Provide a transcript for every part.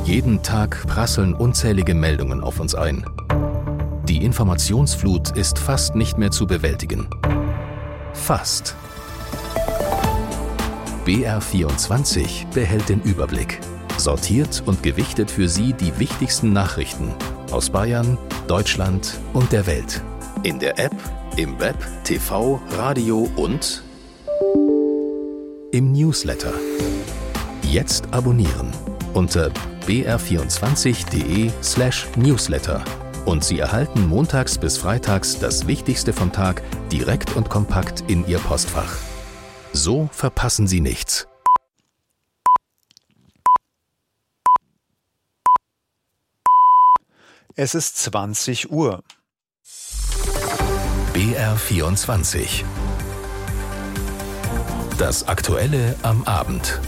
Jeden Tag prasseln unzählige Meldungen auf uns ein. Die Informationsflut ist fast nicht mehr zu bewältigen. Fast. BR24 behält den Überblick, sortiert und gewichtet für Sie die wichtigsten Nachrichten aus Bayern, Deutschland und der Welt. In der App, im Web, TV, Radio und im Newsletter. Jetzt abonnieren unter br24.de/Newsletter und Sie erhalten montags bis freitags das Wichtigste vom Tag direkt und kompakt in Ihr Postfach. So verpassen Sie nichts. Es ist 20 Uhr. BR24. Das Aktuelle am Abend.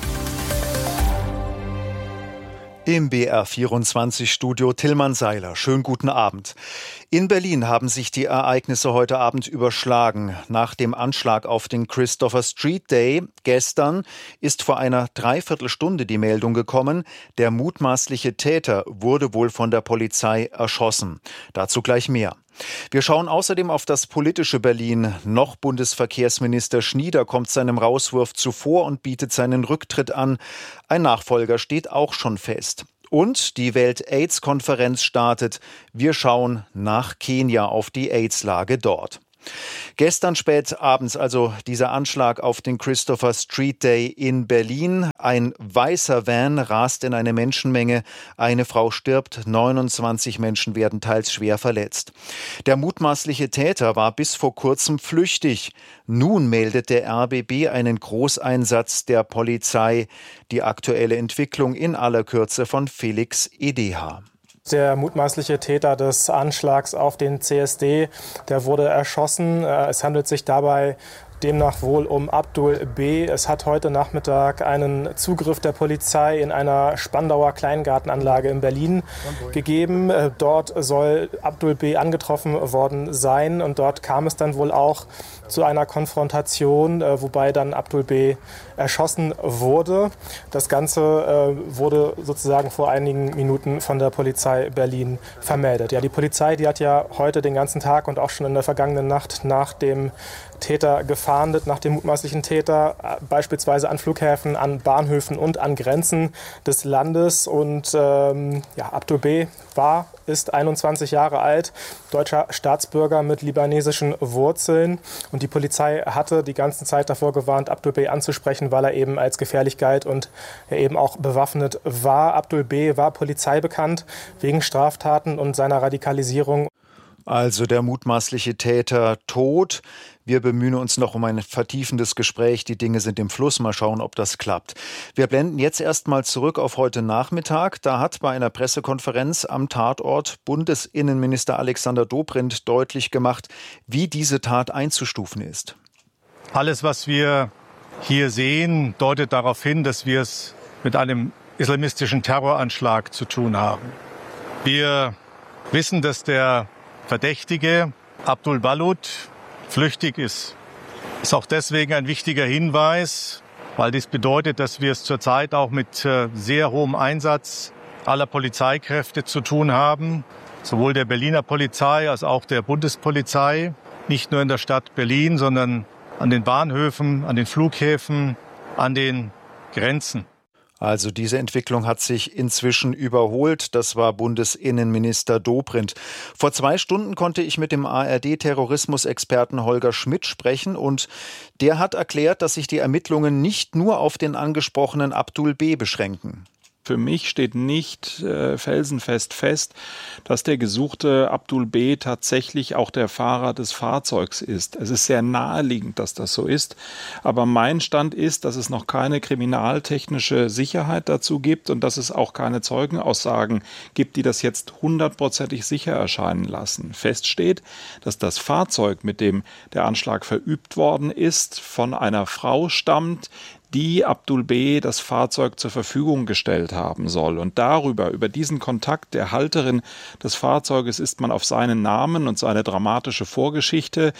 Im BR24-Studio Tillmann Seiler. Schönen guten Abend. In Berlin haben sich die Ereignisse heute Abend überschlagen. Nach dem Anschlag auf den Christopher Street Day gestern ist vor einer Dreiviertelstunde die Meldung gekommen, der mutmaßliche Täter wurde wohl von der Polizei erschossen. Dazu gleich mehr. Wir schauen außerdem auf das politische Berlin. Noch Bundesverkehrsminister Schnieder kommt seinem Rauswurf zuvor und bietet seinen Rücktritt an. Ein Nachfolger steht auch schon fest. Und die Welt-AIDS-Konferenz startet. Wir schauen nach Kenia auf die AIDS-Lage dort. Gestern spät abends also dieser Anschlag auf den Christopher Street Day in Berlin. Ein weißer Van rast in eine Menschenmenge. Eine Frau stirbt, 29 Menschen werden teils schwer verletzt. Der mutmaßliche Täter war bis vor kurzem flüchtig. Nun meldet der RBB einen Großeinsatz der Polizei. Die aktuelle Entwicklung in aller Kürze von Felix Edeha. Der mutmaßliche Täter des Anschlags auf den CSD, der wurde erschossen. Es handelt sich dabei demnach wohl um Abdul B. Es hat heute Nachmittag einen Zugriff der Polizei in einer Spandauer Kleingartenanlage in Berlin gegeben. Dort soll Abdul B. angetroffen worden sein und dort kam es dann wohl auch zu einer Konfrontation, wobei dann Abdul B. erschossen wurde. Das Ganze wurde sozusagen vor einigen Minuten von der Polizei Berlin vermeldet. Ja, die Polizei, die hat ja heute den ganzen Tag und auch schon in der vergangenen Nacht nach dem Täter gefahndet, nach dem mutmaßlichen Täter, beispielsweise an Flughäfen, an Bahnhöfen und an Grenzen des Landes. Und Abdul B. ist 21 Jahre alt, deutscher Staatsbürger mit libanesischen Wurzeln. Und die Polizei hatte die ganze Zeit davor gewarnt, Abdul B. anzusprechen, weil er eben als gefährlich galt und er eben auch bewaffnet war. Abdul B. war polizeibekannt wegen Straftaten und seiner Radikalisierung. Also der mutmaßliche Täter tot. Wir bemühen uns noch um ein vertiefendes Gespräch. Die Dinge sind im Fluss. Mal schauen, ob das klappt. Wir blenden jetzt erstmal zurück auf heute Nachmittag. Da hat bei einer Pressekonferenz am Tatort Bundesinnenminister Alexander Dobrindt deutlich gemacht, wie diese Tat einzustufen ist. Alles, was wir hier sehen, deutet darauf hin, dass wir es mit einem islamistischen Terroranschlag zu tun haben. Wir wissen, dass der Verdächtige Abdul Balut flüchtig ist. Ist auch deswegen ein wichtiger Hinweis, weil dies bedeutet, dass wir es zurzeit auch mit sehr hohem Einsatz aller Polizeikräfte zu tun haben, sowohl der Berliner Polizei als auch der Bundespolizei, nicht nur in der Stadt Berlin, sondern an den Bahnhöfen, an den Flughäfen, an den Grenzen. Also diese Entwicklung hat sich inzwischen überholt. Das war Bundesinnenminister Dobrindt. Vor 2 Stunden konnte ich mit dem ARD-Terrorismusexperten Holger Schmidt sprechen und der hat erklärt, dass sich die Ermittlungen nicht nur auf den angesprochenen Abdul B. beschränken. Für mich steht nicht felsenfest fest, dass der gesuchte Abdul B. tatsächlich auch der Fahrer des Fahrzeugs ist. Es ist sehr naheliegend, dass das so ist. Aber mein Stand ist, dass es noch keine kriminaltechnische Sicherheit dazu gibt und dass es auch keine Zeugenaussagen gibt, die das jetzt 100%ig sicher erscheinen lassen. Fest steht, dass das Fahrzeug, mit dem der Anschlag verübt worden ist, von einer Frau stammt, die Abdul B. das Fahrzeug zur Verfügung gestellt haben soll. Und über diesen Kontakt der Halterin des Fahrzeuges ist man auf seinen Namen und seine dramatische Vorgeschichte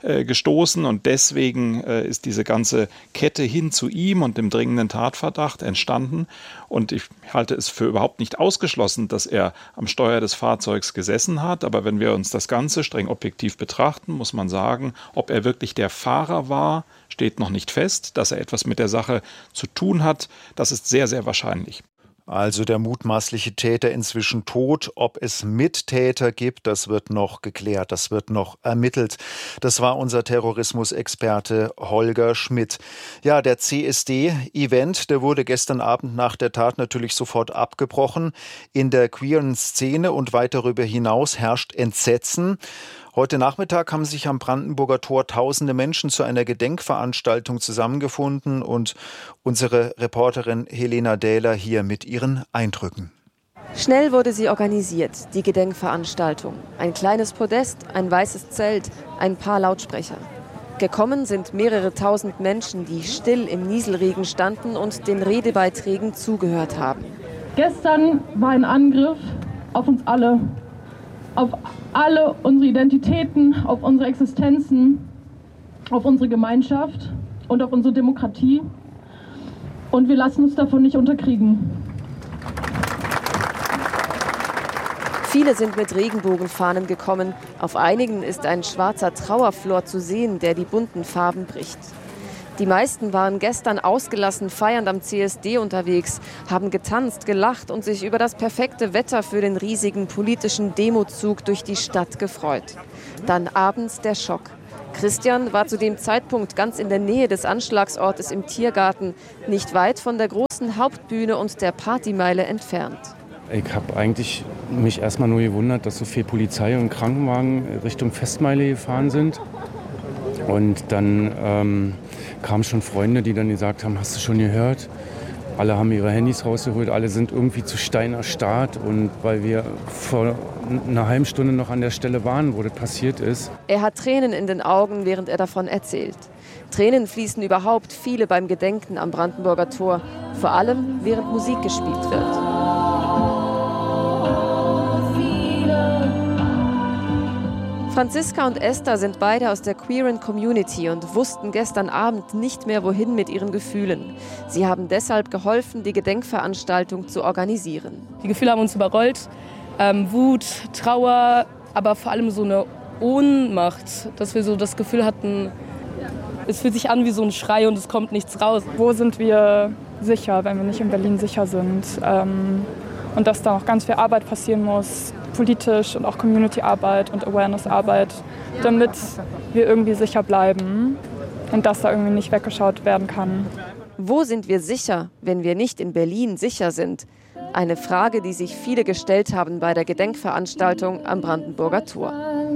gestoßen und deswegen ist diese ganze Kette hin zu ihm und dem dringenden Tatverdacht entstanden. Und ich halte es für überhaupt nicht ausgeschlossen, dass er am Steuer des Fahrzeugs gesessen hat. Aber wenn wir uns das Ganze streng objektiv betrachten, muss man sagen, ob er wirklich der Fahrer war, steht noch nicht fest. Dass er etwas mit der Sache zu tun hat, das ist sehr, sehr wahrscheinlich. Also der mutmaßliche Täter inzwischen tot. Ob es Mittäter gibt, das wird noch geklärt, das wird noch ermittelt. Das war unser Terrorismusexperte Holger Schmidt. Ja, der CSD-Event, der wurde gestern Abend nach der Tat natürlich sofort abgebrochen. In der queeren Szene und weit darüber hinaus herrscht Entsetzen. Heute Nachmittag haben sich am Brandenburger Tor tausende Menschen zu einer Gedenkveranstaltung zusammengefunden und unsere Reporterin Helena Dähler hier mit ihren Eindrücken. Schnell wurde sie organisiert, die Gedenkveranstaltung. Ein kleines Podest, ein weißes Zelt, ein paar Lautsprecher. Gekommen sind mehrere tausend Menschen, die still im Nieselregen standen und den Redebeiträgen zugehört haben. Gestern war ein Angriff auf uns alle. Auf alle unsere Identitäten, auf unsere Existenzen, auf unsere Gemeinschaft und auf unsere Demokratie. Und wir lassen uns davon nicht unterkriegen. Viele sind mit Regenbogenfahnen gekommen. Auf einigen ist ein schwarzer Trauerflor zu sehen, der die bunten Farben bricht. Die meisten waren gestern ausgelassen feiernd am CSD unterwegs, haben getanzt, gelacht und sich über das perfekte Wetter für den riesigen politischen Demozug durch die Stadt gefreut. Dann abends der Schock. Christian war zu dem Zeitpunkt ganz in der Nähe des Anschlagsortes im Tiergarten, nicht weit von der großen Hauptbühne und der Partymeile entfernt. Ich habe eigentlich mich erstmal nur gewundert, dass so viel Polizei und Krankenwagen Richtung Festmeile gefahren sind. Und dann kamen schon Freunde, die dann gesagt haben, hast du schon gehört? Alle haben ihre Handys rausgeholt, alle sind irgendwie zu Stein erstarrt. Und weil wir vor einer halben Stunde noch an der Stelle waren, wo das passiert ist. Er hat Tränen in den Augen, während er davon erzählt. Tränen fließen überhaupt viele beim Gedenken am Brandenburger Tor. Vor allem, während Musik gespielt wird. Franziska und Esther sind beide aus der queeren Community und wussten gestern Abend nicht mehr, wohin mit ihren Gefühlen. Sie haben deshalb geholfen, die Gedenkveranstaltung zu organisieren. Die Gefühle haben uns überrollt. Wut, Trauer, aber vor allem so eine Ohnmacht, dass wir so das Gefühl hatten, es fühlt sich an wie so ein Schrei und es kommt nichts raus. Wo sind wir sicher, wenn wir nicht in Berlin sicher sind? Und dass da noch ganz viel Arbeit passieren muss, politisch und auch Community-Arbeit und Awareness-Arbeit, damit wir irgendwie sicher bleiben und dass da irgendwie nicht weggeschaut werden kann. Wo sind wir sicher, wenn wir nicht in Berlin sicher sind? Eine Frage, die sich viele gestellt haben bei der Gedenkveranstaltung am Brandenburger Tor.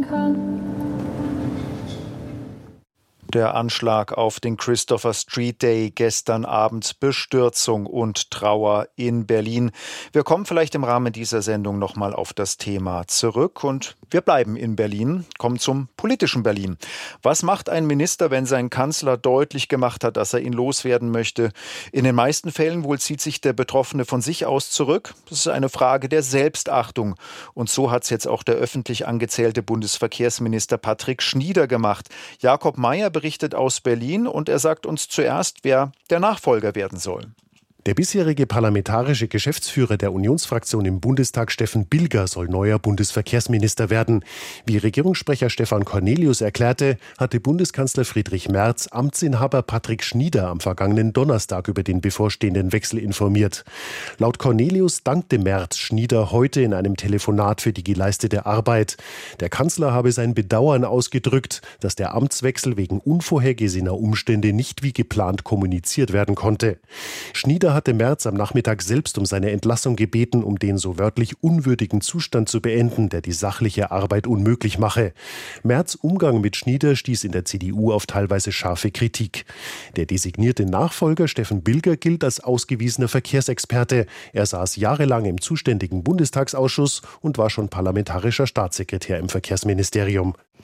Der Anschlag auf den Christopher Street Day gestern Abend, Bestürzung und Trauer in Berlin. Wir kommen vielleicht im Rahmen dieser Sendung nochmal auf das Thema zurück und wir bleiben in Berlin, kommen zum politischen Berlin. Was macht ein Minister, wenn sein Kanzler deutlich gemacht hat, dass er ihn loswerden möchte? In den meisten Fällen wohl zieht sich der Betroffene von sich aus zurück. Das ist eine Frage der Selbstachtung. Und so hat es jetzt auch der öffentlich angezählte Bundesverkehrsminister Patrick Schnieder gemacht. Jakob Mayer berichtet aus Berlin und er sagt uns zuerst, wer der Nachfolger werden soll. Der bisherige parlamentarische Geschäftsführer der Unionsfraktion im Bundestag, Steffen Bilger, soll neuer Bundesverkehrsminister werden. Wie Regierungssprecher Stefan Cornelius erklärte, hatte Bundeskanzler Friedrich Merz Amtsinhaber Patrick Schnieder am vergangenen Donnerstag über den bevorstehenden Wechsel informiert. Laut Cornelius dankte Merz Schnieder heute in einem Telefonat für die geleistete Arbeit. Der Kanzler habe sein Bedauern ausgedrückt, dass der Amtswechsel wegen unvorhergesehener Umstände nicht wie geplant kommuniziert werden konnte. Schnieder hatte Merz am Nachmittag selbst um seine Entlassung gebeten, um den so wörtlich unwürdigen Zustand zu beenden, der die sachliche Arbeit unmöglich mache. Merz' Umgang mit Schnieder stieß in der CDU auf teilweise scharfe Kritik. Der designierte Nachfolger Steffen Bilger gilt als ausgewiesener Verkehrsexperte. Er saß jahrelang im zuständigen Bundestagsausschuss und war schon parlamentarischer Staatssekretär im Verkehrsministerium.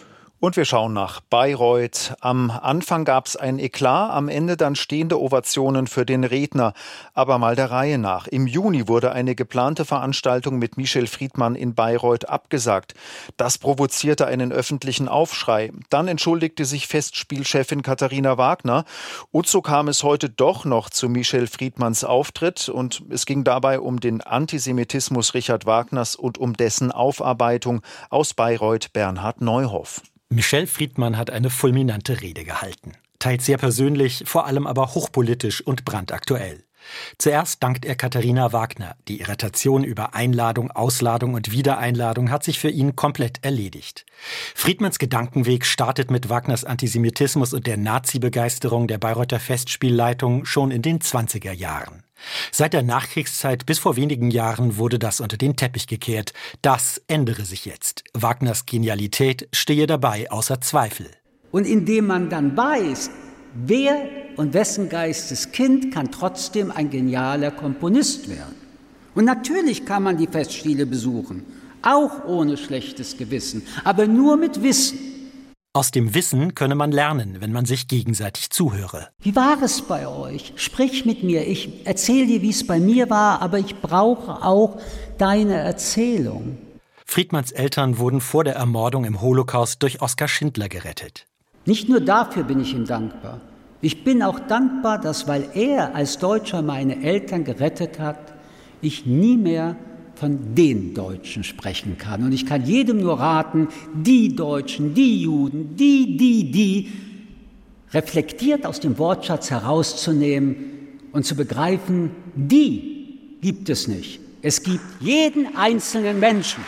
Und wir schauen nach Bayreuth. Am Anfang gab es ein Eklat, am Ende dann stehende Ovationen für den Redner. Aber mal der Reihe nach. Im Juni wurde eine geplante Veranstaltung mit Michel Friedmann in Bayreuth abgesagt. Das provozierte einen öffentlichen Aufschrei. Dann entschuldigte sich Festspielchefin Katharina Wagner. Und so kam es heute doch noch zu Michel Friedmanns Auftritt. Und es ging dabei um den Antisemitismus Richard Wagners und um dessen Aufarbeitung. Aus Bayreuth Bernhard Neuhoff. Michel Friedmann hat eine fulminante Rede gehalten. Teils sehr persönlich, vor allem aber hochpolitisch und brandaktuell. Zuerst dankt er Katharina Wagner. Die Irritation über Einladung, Ausladung und Wiedereinladung hat sich für ihn komplett erledigt. Friedmanns Gedankenweg startet mit Wagners Antisemitismus und der Nazi-Begeisterung der Bayreuther Festspielleitung schon in den 20er Jahren. Seit der Nachkriegszeit bis vor wenigen Jahren wurde das unter den Teppich gekehrt. Das ändere sich jetzt. Wagners Genialität stehe dabei außer Zweifel. Und indem man dann weiß, wer und wessen Geisteskind kann trotzdem ein genialer Komponist werden. Und natürlich kann man die Festspiele besuchen, auch ohne schlechtes Gewissen, aber nur mit Wissen. Aus dem Wissen könne man lernen, wenn man sich gegenseitig zuhöre. Wie war es bei euch? Sprich mit mir. Ich erzähle dir, wie es bei mir war, aber ich brauche auch deine Erzählung. Friedmanns Eltern wurden vor der Ermordung im Holocaust durch Oskar Schindler gerettet. Nicht nur dafür bin ich ihm dankbar. Ich bin auch dankbar, dass, weil er als Deutscher meine Eltern gerettet hat, ich nie mehr von den Deutschen sprechen kann. Und ich kann jedem nur raten, die Deutschen, die Juden, die, reflektiert aus dem Wortschatz herauszunehmen und zu begreifen, die gibt es nicht. Es gibt jeden einzelnen Menschen.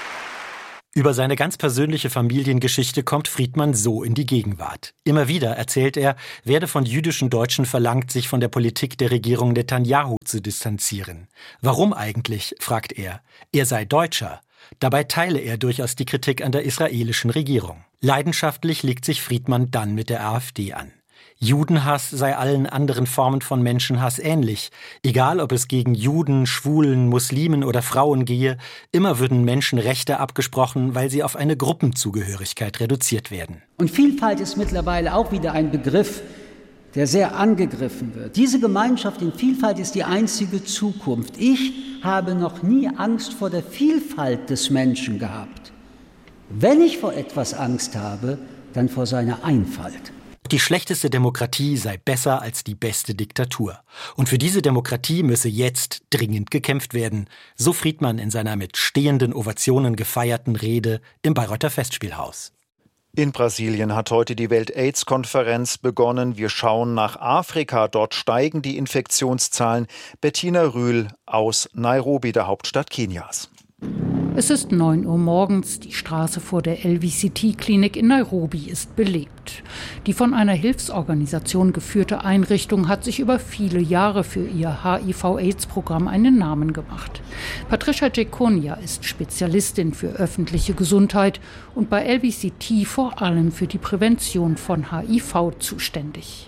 Über seine ganz persönliche Familiengeschichte kommt Friedmann so in die Gegenwart. Immer wieder, erzählt er, werde von jüdischen Deutschen verlangt, sich von der Politik der Regierung Netanyahu zu distanzieren. Warum eigentlich, fragt er. Er sei Deutscher. Dabei teile er durchaus die Kritik an der israelischen Regierung. Leidenschaftlich legt sich Friedmann dann mit der AfD an. Judenhass sei allen anderen Formen von Menschenhass ähnlich. Egal, ob es gegen Juden, Schwulen, Muslimen oder Frauen gehe, immer würden Menschenrechte abgesprochen, weil sie auf eine Gruppenzugehörigkeit reduziert werden. Und Vielfalt ist mittlerweile auch wieder ein Begriff, der sehr angegriffen wird. Diese Gemeinschaft in Vielfalt ist die einzige Zukunft. Ich habe noch nie Angst vor der Vielfalt des Menschen gehabt. Wenn ich vor etwas Angst habe, dann vor seiner Einfalt. Die schlechteste Demokratie sei besser als die beste Diktatur. Und für diese Demokratie müsse jetzt dringend gekämpft werden. So Friedmann in seiner mit stehenden Ovationen gefeierten Rede im Bayreuther Festspielhaus. In Brasilien hat heute die Welt-AIDS-Konferenz begonnen. Wir schauen nach Afrika. Dort steigen die Infektionszahlen. Bettina Rühl aus Nairobi, der Hauptstadt Kenias. Es ist 9 Uhr morgens. Die Straße vor der LVCT-Klinik in Nairobi ist belebt. Die von einer Hilfsorganisation geführte Einrichtung hat sich über viele Jahre für ihr HIV-AIDS-Programm einen Namen gemacht. Patricia Jekonia ist Spezialistin für öffentliche Gesundheit und bei LVCT vor allem für die Prävention von HIV zuständig.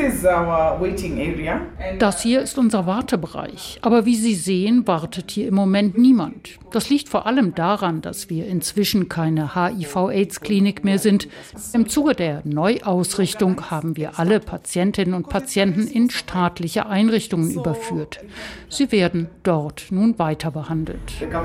Das hier ist unser Wartebereich. Aber wie Sie sehen, wartet hier im Moment niemand. Das liegt vor allem daran, dass wir inzwischen keine HIV-AIDS-Klinik mehr sind. Im Zuge der Neuausrichtung haben wir alle Patientinnen und Patienten in staatliche Einrichtungen überführt. Sie werden dort nun weiter behandelt.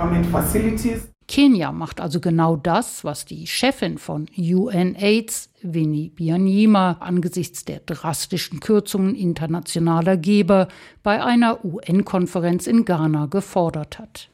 Kenia macht also genau das, was die Chefin von UNAIDS, Winnie Byanyima, angesichts der drastischen Kürzungen internationaler Geber bei einer UN-Konferenz in Ghana gefordert hat.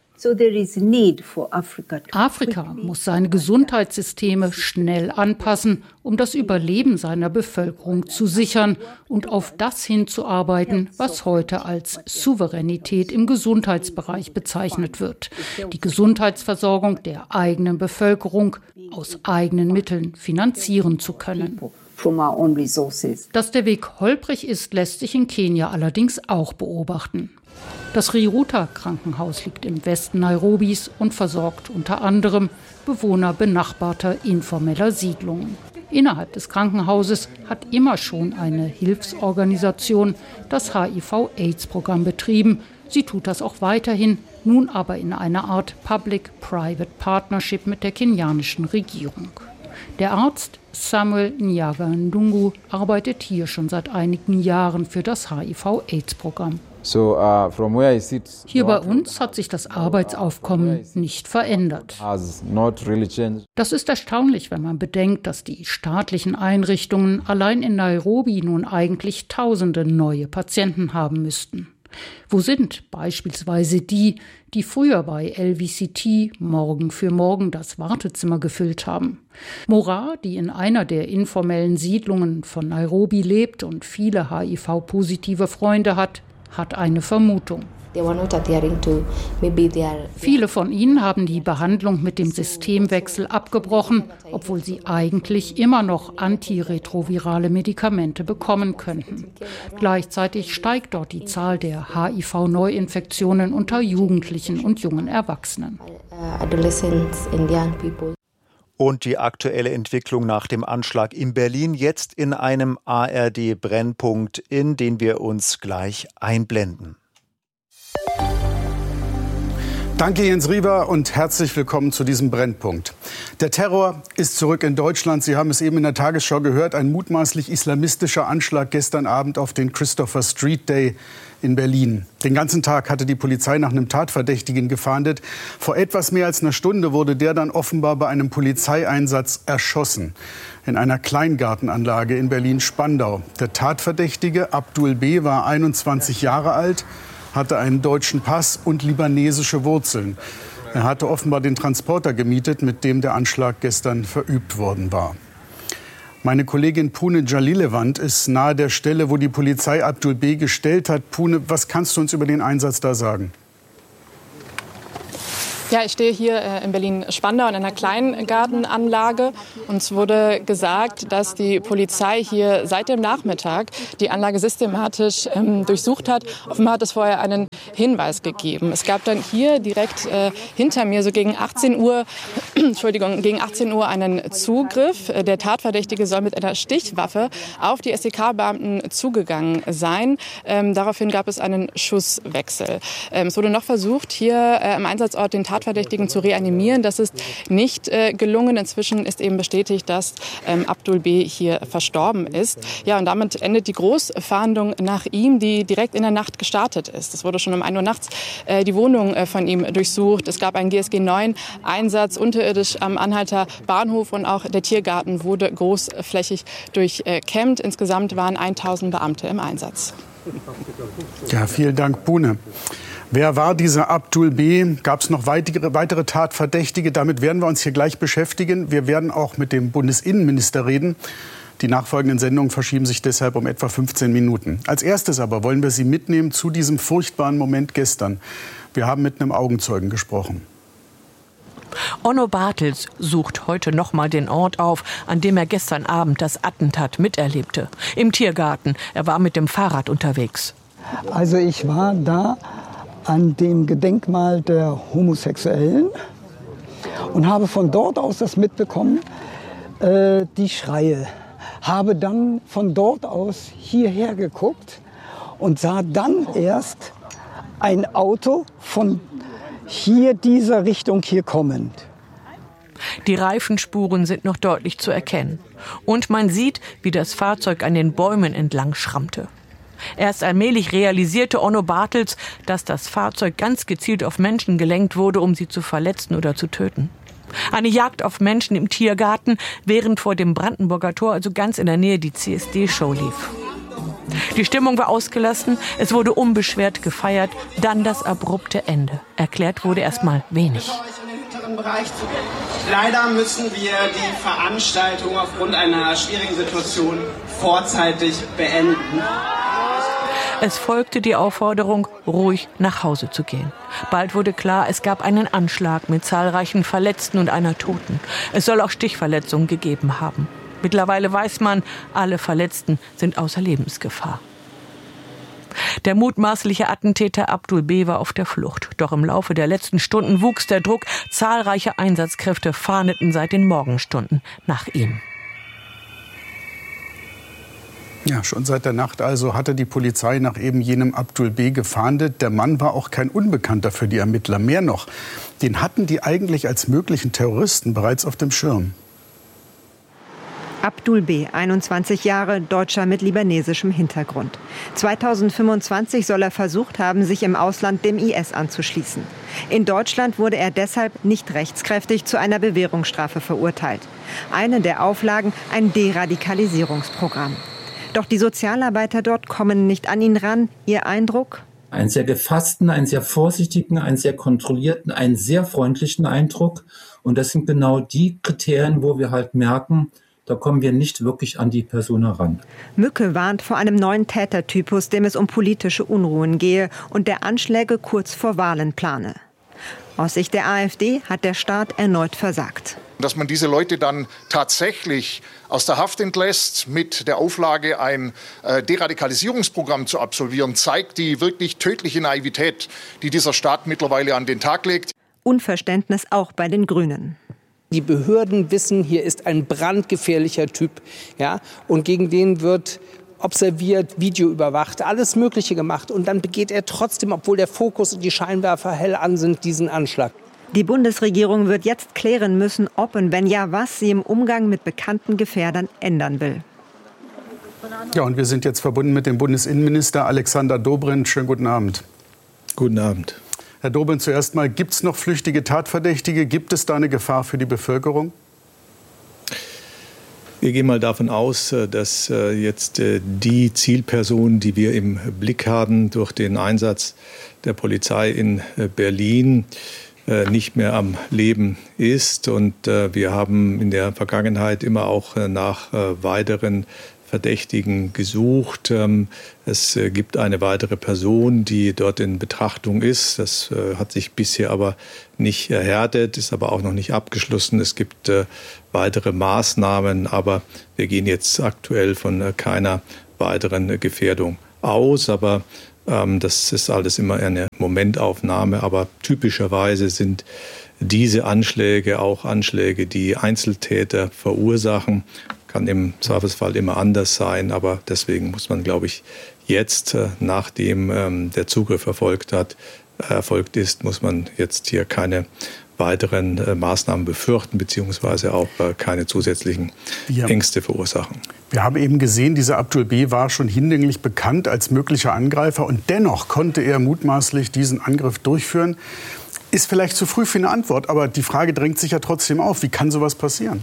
Afrika muss seine Gesundheitssysteme schnell anpassen, um das Überleben seiner Bevölkerung zu sichern und auf das hinzuarbeiten, was heute als Souveränität im Gesundheitsbereich bezeichnet wird. Die Gesundheitsversorgung der eigenen Bevölkerung aus eigenen Mitteln finanzieren zu können. Dass der Weg holprig ist, lässt sich in Kenia allerdings auch beobachten. Das Riruta-Krankenhaus liegt im Westen Nairobis und versorgt unter anderem Bewohner benachbarter informeller Siedlungen. Innerhalb des Krankenhauses hat immer schon eine Hilfsorganisation das HIV-AIDS-Programm betrieben. Sie tut das auch weiterhin, nun aber in einer Art Public-Private Partnership mit der kenianischen Regierung. Der Arzt Samuel Nyaga-Ndungu arbeitet hier schon seit einigen Jahren für das HIV-AIDS-Programm. Hier bei uns hat sich das Arbeitsaufkommen nicht verändert. Das ist erstaunlich, wenn man bedenkt, dass die staatlichen Einrichtungen allein in Nairobi nun eigentlich Tausende neue Patienten haben müssten. Wo sind beispielsweise die, die früher bei LVCT Morgen für Morgen das Wartezimmer gefüllt haben? Mora, die in einer der informellen Siedlungen von Nairobi lebt und viele HIV-positive Freunde hat eine Vermutung. Viele von ihnen haben die Behandlung mit dem Systemwechsel abgebrochen, obwohl sie eigentlich immer noch antiretrovirale Medikamente bekommen könnten. Gleichzeitig steigt dort die Zahl der HIV-Neuinfektionen unter Jugendlichen und jungen Erwachsenen. Und die aktuelle Entwicklung nach dem Anschlag in Berlin jetzt in einem ARD-Brennpunkt, in den wir uns gleich einblenden. Danke Jens Riewer und herzlich willkommen zu diesem Brennpunkt. Der Terror ist zurück in Deutschland. Sie haben es eben in der Tagesschau gehört. Ein mutmaßlich islamistischer Anschlag gestern Abend auf den Christopher Street Day in Berlin. Den ganzen Tag hatte die Polizei nach einem Tatverdächtigen gefahndet. Vor etwas mehr als einer Stunde wurde der dann offenbar bei einem Polizeieinsatz erschossen. In einer Kleingartenanlage in Berlin-Spandau. Der Tatverdächtige Abdul B. war 21 Jahre alt, hatte einen deutschen Pass und libanesische Wurzeln. Er hatte offenbar den Transporter gemietet, mit dem der Anschlag gestern verübt worden war. Meine Kollegin Pune Jalilewand ist nahe der Stelle, wo die Polizei Abdul B. gestellt hat. Pune, was kannst du uns über den Einsatz da sagen? Ja, ich stehe hier in Berlin-Spandau in einer Kleingartenanlage. Uns wurde gesagt, dass die Polizei hier seit dem Nachmittag die Anlage systematisch durchsucht hat. Offenbar hat es vorher einen Hinweis gegeben. Es gab dann hier direkt hinter mir so gegen 18 Uhr, gegen 18 Uhr einen Zugriff. Der Tatverdächtige soll mit einer Stichwaffe auf die SEK-Beamten zugegangen sein. Daraufhin gab es einen Schusswechsel. Es wurde noch versucht, hier am Einsatzort den Tatverdächtigen zu reanimieren. Das ist nicht gelungen. Inzwischen ist eben bestätigt, dass Abdul B. hier verstorben ist. Ja, und damit endet die Großfahndung nach ihm, die direkt in der Nacht gestartet ist. Es wurde schon um 1 Uhr nachts die Wohnung von ihm durchsucht. Es gab einen GSG-9-Einsatz unterirdisch am Anhalter Bahnhof und auch der Tiergarten wurde großflächig durchkämmt. Insgesamt waren 1000 Beamte im Einsatz. Ja, vielen Dank, Pune. Wer war dieser Abdul B.? Gab es noch weitere Tatverdächtige? Damit werden wir uns hier gleich beschäftigen. Wir werden auch mit dem Bundesinnenminister reden. Die nachfolgenden Sendungen verschieben sich deshalb um etwa 15 Minuten. Als erstes aber wollen wir Sie mitnehmen zu diesem furchtbaren Moment gestern. Wir haben mit einem Augenzeugen gesprochen. Onno Bartels sucht heute noch mal den Ort auf, an dem er gestern Abend das Attentat miterlebte. Im Tiergarten. Er war mit dem Fahrrad unterwegs. Also ich war da an dem Gedenkmal der Homosexuellen und habe von dort aus das mitbekommen, die Schreie. Habe dann von dort aus hierher geguckt und sah dann erst ein Auto von hier dieser Richtung hier kommend. Die Reifenspuren sind noch deutlich zu erkennen. Und man sieht, wie das Fahrzeug an den Bäumen entlang schrammte. Erst allmählich realisierte Onno Bartels, dass das Fahrzeug ganz gezielt auf Menschen gelenkt wurde, um sie zu verletzen oder zu töten. Eine Jagd auf Menschen im Tiergarten, während vor dem Brandenburger Tor, also ganz in der Nähe, die CSD-Show lief. Die Stimmung war ausgelassen, es wurde unbeschwert gefeiert, dann das abrupte Ende. Erklärt wurde erstmal wenig. Leider müssen wir die Veranstaltung aufgrund einer schwierigen Situation vorzeitig beenden. Es folgte die Aufforderung, ruhig nach Hause zu gehen. Bald wurde klar, es gab einen Anschlag mit zahlreichen Verletzten und einer Toten. Es soll auch Stichverletzungen gegeben haben. Mittlerweile weiß man, alle Verletzten sind außer Lebensgefahr. Der mutmaßliche Attentäter Abdul B. war auf der Flucht. Doch im Laufe der letzten Stunden wuchs der Druck. Zahlreiche Einsatzkräfte fahndeten seit den Morgenstunden nach ihm. Ja, schon seit der Nacht also hatte die Polizei nach eben jenem Abdul B. gefahndet. Der Mann war auch kein Unbekannter für die Ermittler. Mehr noch, den hatten die eigentlich als möglichen Terroristen bereits auf dem Schirm. Abdul B., 21 Jahre, Deutscher mit libanesischem Hintergrund. 2025 soll er versucht haben, sich im Ausland dem IS anzuschließen. In Deutschland wurde er deshalb nicht rechtskräftig zu einer Bewährungsstrafe verurteilt. Eine der Auflagen, ein Deradikalisierungsprogramm. Doch die Sozialarbeiter dort kommen nicht an ihn ran. Ihr Eindruck? Einen sehr gefassten, einen sehr vorsichtigen, einen sehr kontrollierten, einen sehr freundlichen Eindruck. Und das sind genau die Kriterien, wo wir halt merken, da kommen wir nicht wirklich an die Person heran. Mücke warnt vor einem neuen Tätertypus, dem es um politische Unruhen gehe und der Anschläge kurz vor Wahlen plane. Aus Sicht der AfD hat der Staat erneut versagt. Dass man diese Leute dann tatsächlich aus der Haft entlässt mit der Auflage, ein Deradikalisierungsprogramm zu absolvieren, zeigt die wirklich tödliche Naivität, die dieser Staat mittlerweile an den Tag legt. Unverständnis auch bei den Grünen. Die Behörden wissen, hier ist ein brandgefährlicher Typ, ja, und gegen den wird observiert, Video überwacht, alles Mögliche gemacht. Und dann begeht er trotzdem, obwohl der Fokus und die Scheinwerfer hell an sind, diesen Anschlag. Die Bundesregierung wird jetzt klären müssen, ob und wenn ja, was sie im Umgang mit bekannten Gefährdern ändern will. Ja, und wir sind jetzt verbunden mit dem Bundesinnenminister Alexander Dobrindt. Schönen guten Abend. Guten Abend. Herr Dobrindt, zuerst mal, gibt es noch flüchtige Tatverdächtige? Gibt es da eine Gefahr für die Bevölkerung? Wir gehen mal davon aus, dass jetzt die Zielperson, die wir im Blick haben durch den Einsatz der Polizei in Berlin, nicht mehr am Leben ist. Und wir haben in der Vergangenheit immer auch nach weiteren Verdächtigen gesucht. Es gibt eine weitere Person, die dort in Betrachtung ist. Das hat sich bisher aber nicht erhärtet, ist aber auch noch nicht abgeschlossen. Es gibt weitere Maßnahmen, aber wir gehen jetzt aktuell von keiner weiteren Gefährdung aus. Aber das ist alles immer eine Momentaufnahme. Aber typischerweise sind diese Anschläge auch Anschläge, die Einzeltäter verursachen. Kann im Zweifelsfall immer anders sein, aber deswegen muss man, glaube ich, jetzt, nachdem der Zugriff erfolgt ist, muss man jetzt hier keine weiteren Maßnahmen befürchten, beziehungsweise auch keine zusätzlichen Ängste verursachen. Wir haben eben gesehen, dieser Abdul B. war schon hinlänglich bekannt als möglicher Angreifer und dennoch konnte er mutmaßlich diesen Angriff durchführen. Ist vielleicht zu früh für eine Antwort, aber die Frage drängt sich ja trotzdem auf. Wie kann sowas passieren?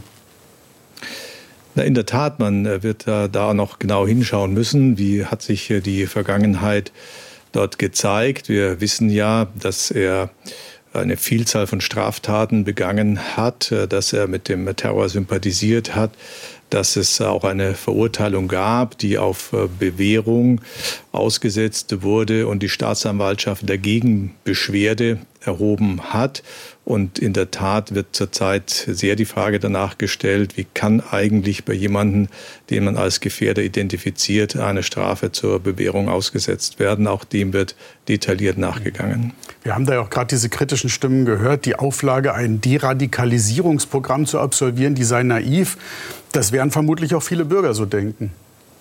Na, in der Tat, man wird da noch genau hinschauen müssen. Wie hat sich die Vergangenheit dort gezeigt? Wir wissen ja, dass er eine Vielzahl von Straftaten begangen hat, dass er mit dem Terror sympathisiert hat, dass es auch eine Verurteilung gab, die auf Bewährung ausgesetzt wurde und die Staatsanwaltschaft dagegen Beschwerde erhoben hat. Und in der Tat wird zurzeit sehr die Frage danach gestellt, wie kann eigentlich bei jemandem, den man als Gefährder identifiziert, eine Strafe zur Bewährung ausgesetzt werden. Auch dem wird detailliert nachgegangen. Wir haben da ja auch gerade diese kritischen Stimmen gehört, die Auflage, ein Deradikalisierungsprogramm zu absolvieren, die sei naiv. Das werden vermutlich auch viele Bürger so denken.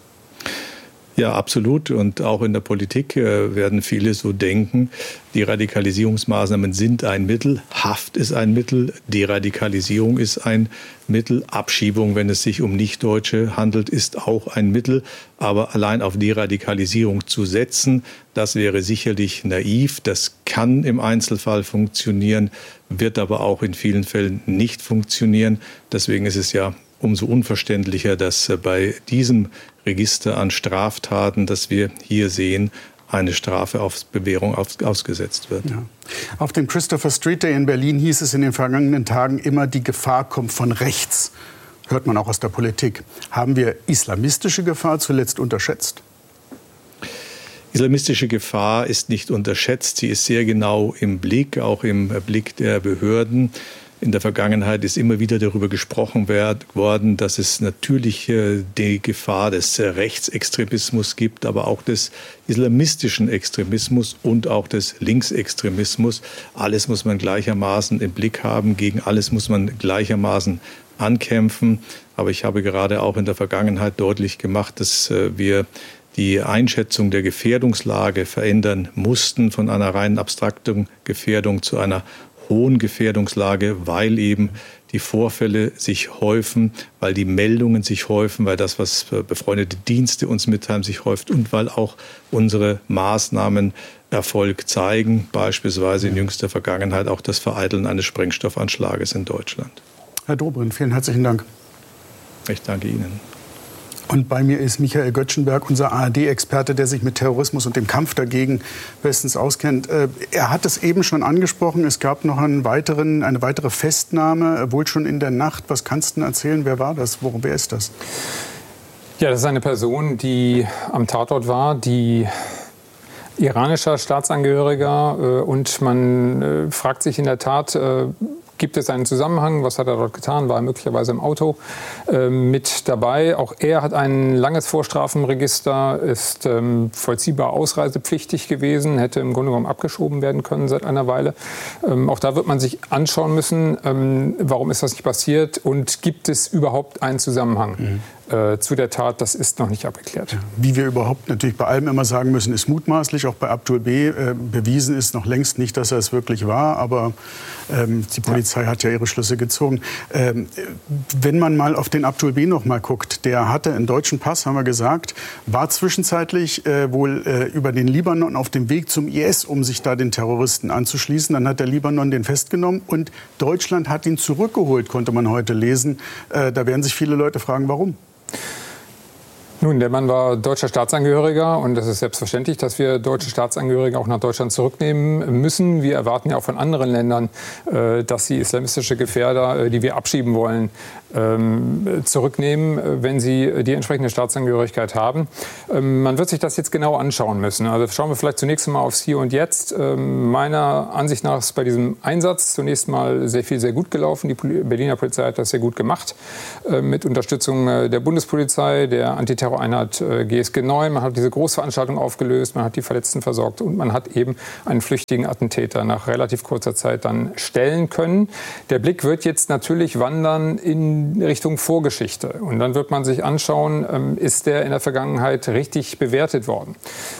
Ja, absolut. Und auch in der Politik werden viele so denken. Die Radikalisierungsmaßnahmen sind ein Mittel, Haft ist ein Mittel, Deradikalisierung ist ein Mittel, Abschiebung, wenn es sich um Nichtdeutsche handelt, ist auch ein Mittel. Aber allein auf Deradikalisierung zu setzen, das wäre sicherlich naiv. Das kann im Einzelfall funktionieren, wird aber auch in vielen Fällen nicht funktionieren. Deswegen ist es ja umso unverständlicher, dass bei diesem Register an Straftaten, das wir hier sehen, eine Strafe auf Bewährung ausgesetzt wird. Ja. Auf dem Christopher Street Day in Berlin hieß es in den vergangenen Tagen immer, die Gefahr kommt von rechts. Hört man auch aus der Politik. Haben wir islamistische Gefahr zuletzt unterschätzt? Islamistische Gefahr ist nicht unterschätzt. Sie ist sehr genau im Blick, auch im Blick der Behörden. In der Vergangenheit ist immer wieder darüber gesprochen worden, dass es natürlich die Gefahr des Rechtsextremismus gibt, aber auch des islamistischen Extremismus und auch des Linksextremismus. Alles muss man gleichermaßen im Blick haben, gegen alles muss man gleichermaßen ankämpfen. Aber ich habe gerade auch in der Vergangenheit deutlich gemacht, dass wir die Einschätzung der Gefährdungslage verändern mussten von einer rein abstrakten Gefährdung zu einer hohen Gefährdungslage, weil eben die Vorfälle sich häufen, weil die Meldungen sich häufen, weil das, was befreundete Dienste uns mitteilen, sich häuft und weil auch unsere Maßnahmen Erfolg zeigen, beispielsweise in jüngster Vergangenheit auch das Vereiteln eines Sprengstoffanschlages in Deutschland. Herr Dobrindt, vielen herzlichen Dank. Ich danke Ihnen. Und bei mir ist Michael Göttschenberg, unser ARD-Experte, der sich mit Terrorismus und dem Kampf dagegen bestens auskennt. Er hat es eben schon angesprochen, es gab noch eine weitere Festnahme, wohl schon in der Nacht. Was kannst du denn erzählen? Wer war das? Wer ist das? Ja, das ist eine Person, die am Tatort war, die iranischer Staatsangehöriger. Und man fragt sich in der Tat, gibt es einen Zusammenhang? Was hat er dort getan? War er möglicherweise im Auto mit dabei? Auch er hat ein langes Vorstrafenregister, ist vollziehbar ausreisepflichtig gewesen, hätte im Grunde genommen abgeschoben werden können seit einer Weile. Auch da wird man sich anschauen müssen, warum ist das nicht passiert und gibt es überhaupt einen Zusammenhang zu der Tat? Das ist noch nicht abgeklärt. Wie wir überhaupt natürlich bei allem immer sagen müssen, ist mutmaßlich. Auch bei Abdul B. Bewiesen ist noch längst nicht, dass er es wirklich war. Aber die Polizei hat ja ihre Schlüsse gezogen. Wenn man mal auf den Abdul B. noch mal guckt, der hatte einen deutschen Pass, haben wir gesagt, war zwischenzeitlich wohl über den Libanon auf dem Weg zum IS, um sich da den Terroristen anzuschließen. Dann hat der Libanon den festgenommen und Deutschland hat ihn zurückgeholt, konnte man heute lesen. Da werden sich viele Leute fragen, warum? Nun, der Mann war deutscher Staatsangehöriger und es ist selbstverständlich, dass wir deutsche Staatsangehörige auch nach Deutschland zurücknehmen müssen. Wir erwarten ja auch von anderen Ländern, dass sie islamistische Gefährder, die wir abschieben wollen, zurücknehmen, wenn sie die entsprechende Staatsangehörigkeit haben. Man wird sich das jetzt genau anschauen müssen. Also schauen wir vielleicht zunächst einmal aufs Hier und Jetzt. Meiner Ansicht nach ist bei diesem Einsatz zunächst mal sehr viel, sehr gut gelaufen. Die Berliner Polizei hat das sehr gut gemacht, mit Unterstützung der Bundespolizei, der Antiterroreinheit GSG 9. Man hat diese Großveranstaltung aufgelöst, man hat die Verletzten versorgt und man hat eben einen flüchtigen Attentäter nach relativ kurzer Zeit dann stellen können. Der Blick wird jetzt natürlich wandern in Richtung Vorgeschichte. Und dann wird man sich anschauen, ist der in der Vergangenheit richtig bewertet worden?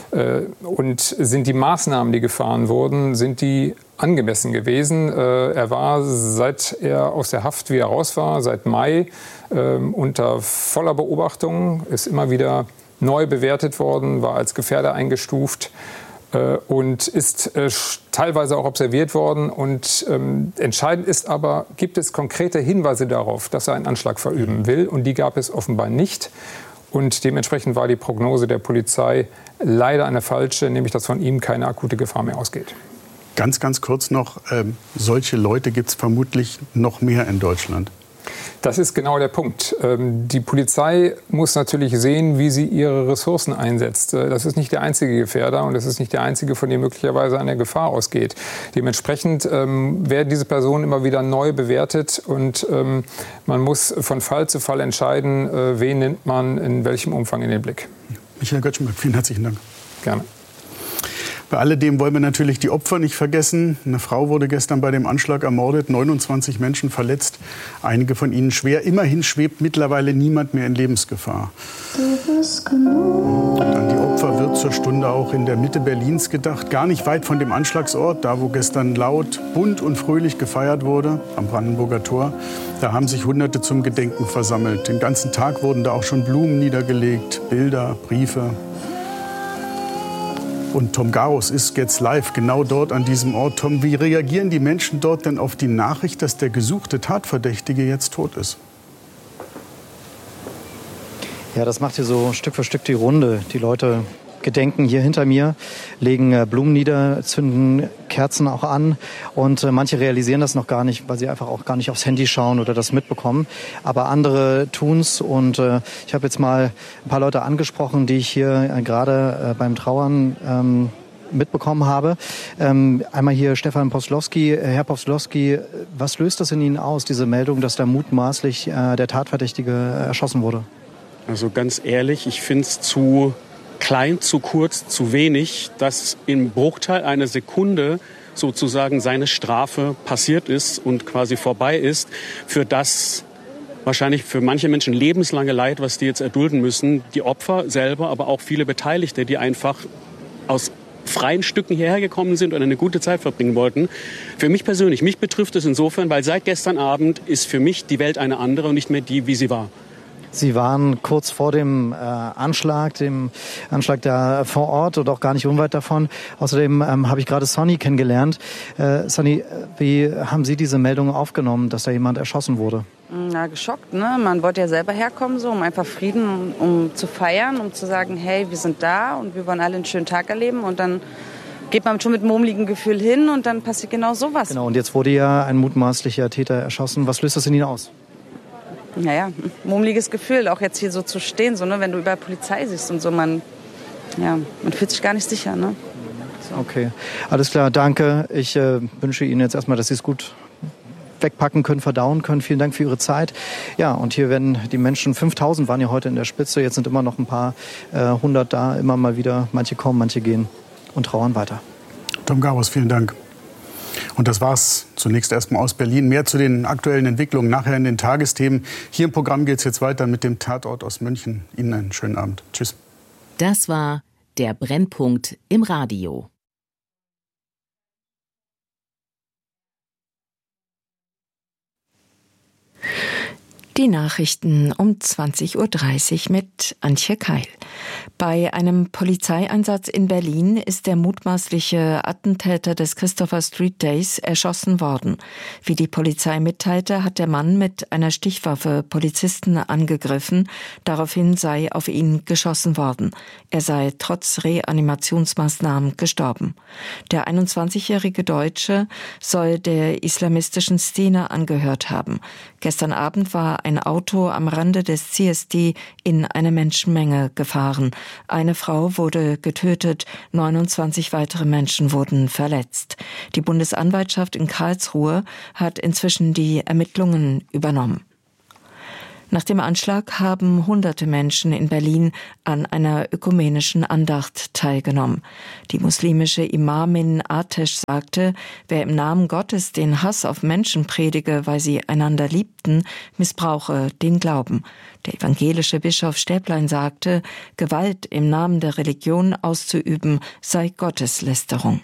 Und sind die Maßnahmen, die gefahren wurden, sind die angemessen gewesen? Er war, seit er aus der Haft wieder raus war, seit Mai, unter voller Beobachtung, ist immer wieder neu bewertet worden, war als Gefährder eingestuft und ist teilweise auch observiert worden. Und entscheidend ist aber, gibt es konkrete Hinweise darauf, dass er einen Anschlag verüben will? Und die gab es offenbar nicht. Und dementsprechend war die Prognose der Polizei leider eine falsche, nämlich dass von ihm keine akute Gefahr mehr ausgeht. Ganz, ganz kurz noch, solche Leute gibt es vermutlich noch mehr in Deutschland. Das ist genau der Punkt. Die Polizei muss natürlich sehen, wie sie ihre Ressourcen einsetzt. Das ist nicht der einzige Gefährder und das ist nicht der einzige, von dem möglicherweise eine Gefahr ausgeht. Dementsprechend werden diese Personen immer wieder neu bewertet und man muss von Fall zu Fall entscheiden, wen nimmt man in welchem Umfang in den Blick. Michael Göttschenberg, vielen herzlichen Dank. Gerne. Bei alledem wollen wir natürlich die Opfer nicht vergessen. Eine Frau wurde gestern bei dem Anschlag ermordet, 29 Menschen verletzt, einige von ihnen schwer. Immerhin schwebt mittlerweile niemand mehr in Lebensgefahr. Und an die Opfer wird zur Stunde auch in der Mitte Berlins gedacht, gar nicht weit von dem Anschlagsort, da wo gestern laut, bunt und fröhlich gefeiert wurde, am Brandenburger Tor. Da haben sich Hunderte zum Gedenken versammelt. Den ganzen Tag wurden da auch schon Blumen niedergelegt, Bilder, Briefe. Und Tom Garus ist jetzt live genau dort an diesem Ort. Tom, wie reagieren die Menschen dort denn auf die Nachricht, dass der gesuchte Tatverdächtige jetzt tot ist? Ja, das macht hier so Stück für Stück die Runde. Die Leute gedenken hier hinter mir, legen Blumen nieder, zünden Kerzen auch an und manche realisieren das noch gar nicht, weil sie einfach auch gar nicht aufs Handy schauen oder das mitbekommen. Aber andere tun's und ich habe jetzt mal ein paar Leute angesprochen, die ich hier gerade beim Trauern mitbekommen habe. Einmal hier Stefan Poslowski. Herr Poslowski, was löst das in Ihnen aus, diese Meldung, dass da mutmaßlich der Tatverdächtige erschossen wurde? Also ganz ehrlich, ich finde es zu klein, zu kurz, zu wenig, dass im Bruchteil einer Sekunde sozusagen seine Strafe passiert ist und quasi vorbei ist, für das wahrscheinlich für manche Menschen lebenslange Leid, was die jetzt erdulden müssen, die Opfer selber, aber auch viele Beteiligte, die einfach aus freien Stücken hierher gekommen sind und eine gute Zeit verbringen wollten. Für mich persönlich, mich betrifft es insofern, weil seit gestern Abend ist für mich die Welt eine andere und nicht mehr die, wie sie war. Sie waren kurz vor dem Anschlag da vor Ort und auch gar nicht unweit davon. Außerdem habe ich gerade Sonny kennengelernt. Sonny, wie haben Sie diese Meldung aufgenommen, dass da jemand erschossen wurde? Na, geschockt, ne? Man wollte ja selber herkommen, so, um einfach Frieden, um zu feiern, um zu sagen, hey, wir sind da und wir wollen alle einen schönen Tag erleben. Und dann geht man schon mit murmeligem Gefühl hin und dann passiert genau sowas. Genau, und jetzt wurde ja ein mutmaßlicher Täter erschossen. Was löst das in Ihnen aus? Naja, mummeliges Gefühl, auch jetzt hier so zu stehen, so, ne, wenn du überall Polizei siehst und so, man fühlt sich gar nicht sicher. Ne? So. Okay, alles klar, danke. Ich wünsche Ihnen jetzt erstmal, dass Sie es gut wegpacken können, verdauen können. Vielen Dank für Ihre Zeit. Ja, und hier werden die Menschen, 5000 waren ja heute in der Spitze, jetzt sind immer noch ein paar hundert da, immer mal wieder, manche kommen, manche gehen und trauern weiter. Tom Garbus, vielen Dank. Und das war's zunächst erstmal aus Berlin. Mehr zu den aktuellen Entwicklungen nachher in den Tagesthemen. Hier im Programm geht's jetzt weiter mit dem Tatort aus München. Ihnen einen schönen Abend. Tschüss. Das war der Brennpunkt im Radio. Die Nachrichten um 20:30 Uhr mit Antje Keil. Bei einem Polizeieinsatz in Berlin ist der mutmaßliche Attentäter des Christopher Street Days erschossen worden. Wie die Polizei mitteilte, hat der Mann mit einer Stichwaffe Polizisten angegriffen. Daraufhin sei auf ihn geschossen worden. Er sei trotz Reanimationsmaßnahmen gestorben. Der 21-jährige Deutsche soll der islamistischen Szene angehört haben. Gestern Abend war ein Auto am Rande des CSD in eine Menschenmenge gefahren. Eine Frau wurde getötet, 29 weitere Menschen wurden verletzt. Die Bundesanwaltschaft in Karlsruhe hat inzwischen die Ermittlungen übernommen. Nach dem Anschlag haben hunderte Menschen in Berlin an einer ökumenischen Andacht teilgenommen. Die muslimische Imamin Atesh sagte, wer im Namen Gottes den Hass auf Menschen predige, weil sie einander liebten, missbrauche den Glauben. Der evangelische Bischof Stäblein sagte, Gewalt im Namen der Religion auszuüben sei Gotteslästerung.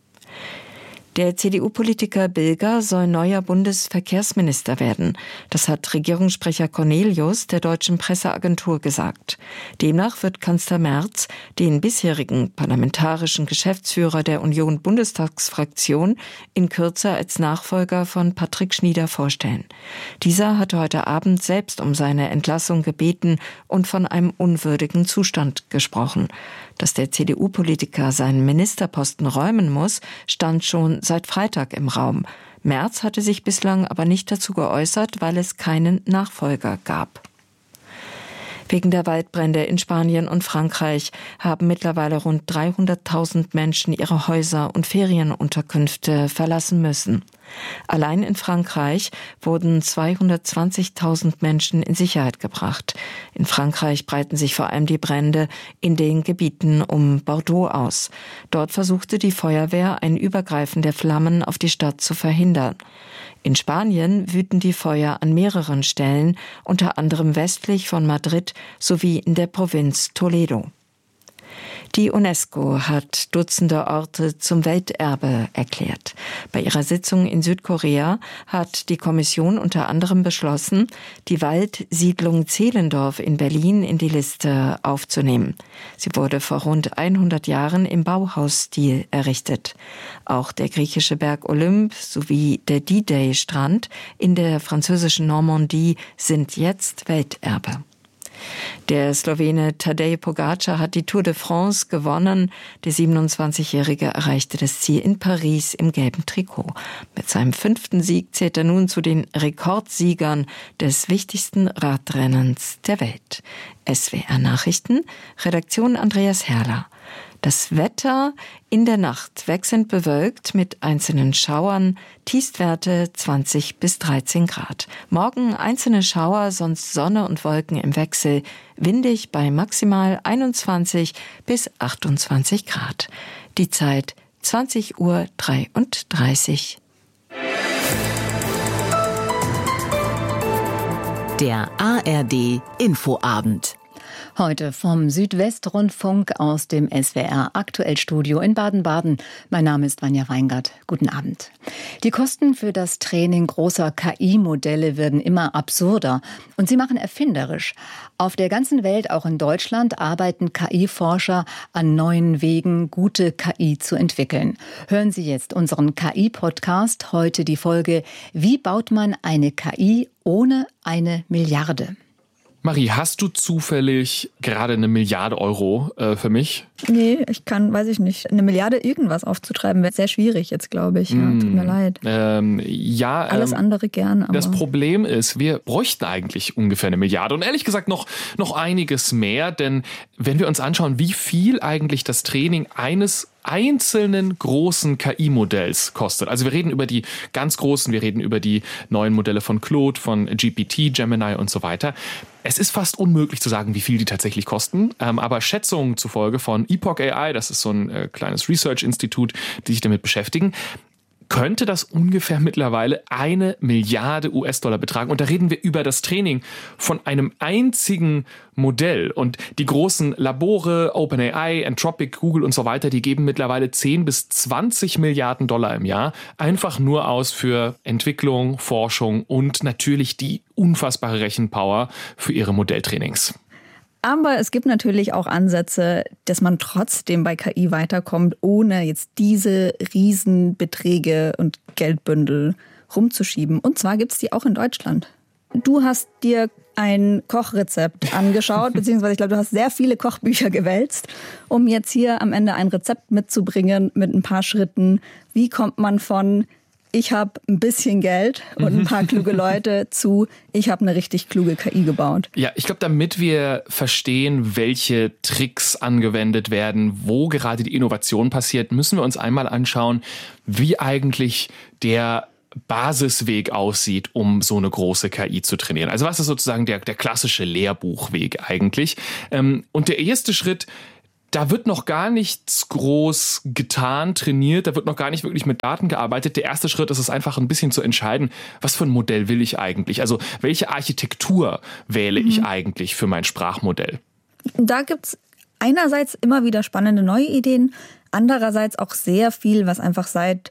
Der CDU-Politiker Bilger soll neuer Bundesverkehrsminister werden. Das hat Regierungssprecher Cornelius der deutschen Presseagentur gesagt. Demnach wird Kanzler Merz den bisherigen parlamentarischen Geschäftsführer der Union-Bundestagsfraktion in Kürze als Nachfolger von Patrick Schnieder vorstellen. Dieser hatte heute Abend selbst um seine Entlassung gebeten und von einem unwürdigen Zustand gesprochen. Dass der CDU-Politiker seinen Ministerposten räumen muss, stand schon seit Freitag im Raum. Merz hatte sich bislang aber nicht dazu geäußert, weil es keinen Nachfolger gab. Wegen der Waldbrände in Spanien und Frankreich haben mittlerweile rund 300.000 Menschen ihre Häuser und Ferienunterkünfte verlassen müssen. Allein in Frankreich wurden 220.000 Menschen in Sicherheit gebracht. In Frankreich breiten sich vor allem die Brände in den Gebieten um Bordeaux aus. Dort versuchte die Feuerwehr, ein Übergreifen der Flammen auf die Stadt zu verhindern. In Spanien wüten die Feuer an mehreren Stellen, unter anderem westlich von Madrid sowie in der Provinz Toledo. Die UNESCO hat Dutzende Orte zum Welterbe erklärt. Bei ihrer Sitzung in Südkorea hat die Kommission unter anderem beschlossen, die Waldsiedlung Zehlendorf in Berlin in die Liste aufzunehmen. Sie wurde vor rund 100 Jahren im Bauhausstil errichtet. Auch der griechische Berg Olymp sowie der D-Day-Strand in der französischen Normandie sind jetzt Welterbe. Der Slowene Tadej Pogačar hat die Tour de France gewonnen. Der 27-Jährige erreichte das Ziel in Paris im gelben Trikot. Mit seinem 5. Sieg zählt er nun zu den Rekordsiegern des wichtigsten Radrennens der Welt. SWR Nachrichten, Redaktion Andreas Herrler. Das Wetter in der Nacht wechselnd bewölkt mit einzelnen Schauern, Tiefstwerte 20 bis 13 Grad. Morgen einzelne Schauer, sonst Sonne und Wolken im Wechsel, windig bei maximal 21 bis 28 Grad. Die Zeit 20:33 Uhr. Der ARD Infoabend. Heute vom Südwestrundfunk aus dem SWR Aktuellstudio in Baden-Baden. Mein Name ist Vanja Weingart. Guten Abend. Die Kosten für das Training großer KI-Modelle werden immer absurder und sie machen erfinderisch. Auf der ganzen Welt, auch in Deutschland, arbeiten KI-Forscher an neuen Wegen, gute KI zu entwickeln. Hören Sie jetzt unseren KI-Podcast, heute die Folge Wie baut man eine KI ohne eine Milliarde? Marie, hast du zufällig gerade 1 Milliarde Euro für mich? Nee, weiß ich nicht. 1 Milliarde irgendwas aufzutreiben wäre sehr schwierig jetzt, glaube ich. Ja, tut mir leid. Alles andere gern. Aber das Problem ist, wir bräuchten eigentlich ungefähr 1 Milliarde und ehrlich gesagt noch einiges mehr, denn wenn wir uns anschauen, wie viel eigentlich das Training eines einzelnen großen KI-Modells kostet. Also wir reden über die ganz großen, wir reden über die neuen Modelle von Claude, von GPT, Gemini und so weiter. Es ist fast unmöglich zu sagen, wie viel die tatsächlich kosten, aber Schätzungen zufolge von Epoch AI, das ist so ein kleines Research-Institut, die sich damit beschäftigen, könnte das ungefähr mittlerweile 1 Milliarde US-Dollar betragen. Und da reden wir über das Training von einem einzigen Modell. Und die großen Labore, OpenAI, Anthropic, Google und so weiter, die geben mittlerweile 10 bis 20 Milliarden Dollar im Jahr einfach nur aus für Entwicklung, Forschung und natürlich die unfassbare Rechenpower für ihre Modelltrainings. Aber es gibt natürlich auch Ansätze, dass man trotzdem bei KI weiterkommt, ohne jetzt diese Riesenbeträge und Geldbündel rumzuschieben. Und zwar gibt es die auch in Deutschland. Du hast dir ein Kochrezept angeschaut, beziehungsweise ich glaube, du hast sehr viele Kochbücher gewälzt, um jetzt hier am Ende ein Rezept mitzubringen mit ein paar Schritten. Wie kommt man von ich habe ein bisschen Geld und ein paar kluge Leute zu, ich habe eine richtig kluge KI gebaut. Ja, ich glaube, damit wir verstehen, welche Tricks angewendet werden, wo gerade die Innovation passiert, müssen wir uns einmal anschauen, wie eigentlich der Basisweg aussieht, um so eine große KI zu trainieren. Also was ist sozusagen der klassische Lehrbuchweg eigentlich? Und der erste Schritt, da wird noch gar nichts groß getan, trainiert, da wird noch gar nicht wirklich mit Daten gearbeitet. Der erste Schritt ist es einfach ein bisschen zu entscheiden, was für ein Modell will ich eigentlich? Also welche Architektur wähle ich eigentlich für mein Sprachmodell? Da gibt's einerseits immer wieder spannende neue Ideen, andererseits auch sehr viel, was einfach seit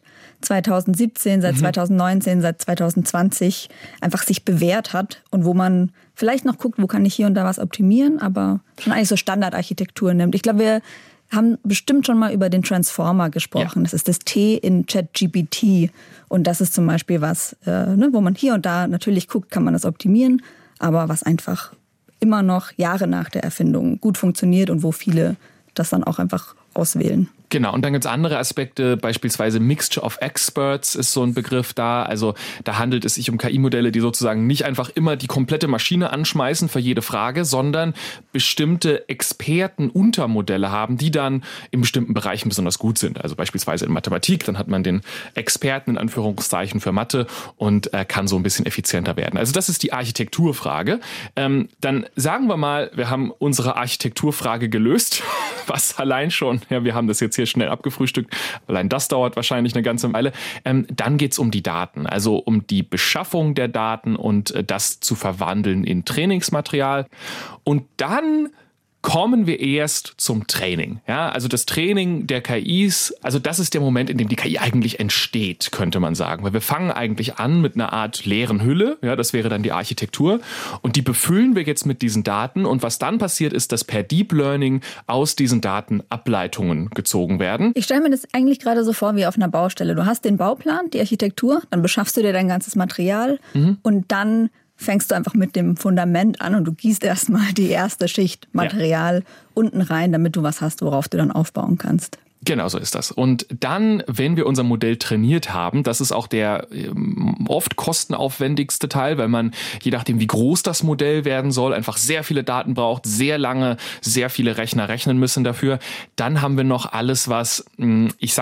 2017, seit 2019, seit 2020 einfach sich bewährt hat und wo man vielleicht noch guckt, wo kann ich hier und da was optimieren, aber schon eigentlich so Standardarchitektur nimmt. Ich glaube, wir haben bestimmt schon mal über den Transformer gesprochen. Ja. Das ist das T in ChatGPT und das ist zum Beispiel was, wo man hier und da natürlich guckt, kann man das optimieren, aber was einfach immer noch Jahre nach der Erfindung gut funktioniert und wo viele das dann auch einfach auswählen. Genau, und dann gibt es andere Aspekte, beispielsweise Mixture of Experts ist so ein Begriff da. Also da handelt es sich um KI-Modelle, die sozusagen nicht einfach immer die komplette Maschine anschmeißen für jede Frage, sondern bestimmte Experten-Untermodelle haben, die dann in bestimmten Bereichen besonders gut sind. Also beispielsweise in Mathematik, dann hat man den Experten in Anführungszeichen für Mathe und kann so ein bisschen effizienter werden. Also das ist die Architekturfrage. Dann sagen wir mal, wir haben unsere Architekturfrage gelöst, was allein schon, ja, wir haben das jetzt hier schnell abgefrühstückt, allein das dauert wahrscheinlich eine ganze Weile. Dann geht es um die Daten, also um die Beschaffung der Daten und das zu verwandeln in Trainingsmaterial. Und dann kommen wir erst zum Training. Ja, also das Training der KIs, also das ist der Moment, in dem die KI eigentlich entsteht, könnte man sagen. Weil wir fangen eigentlich an mit einer Art leeren Hülle, ja, das wäre dann die Architektur. Und die befüllen wir jetzt mit diesen Daten. Und was dann passiert, ist, dass per Deep Learning aus diesen Daten Ableitungen gezogen werden. Ich stelle mir das eigentlich gerade so vor wie auf einer Baustelle. Du hast den Bauplan, die Architektur, dann beschaffst du dir dein ganzes Material und dann fängst du einfach mit dem Fundament an und du gießt erstmal die erste Schicht Material unten rein, damit du was hast, worauf du dann aufbauen kannst. Genau so ist das. Und dann, wenn wir unser Modell trainiert haben, das ist auch der oft kostenaufwendigste Teil, weil man, je nachdem wie groß das Modell werden soll, einfach sehr viele Daten braucht, sehr lange, sehr viele Rechner rechnen müssen dafür. Dann haben wir noch alles, was, ich sag mal,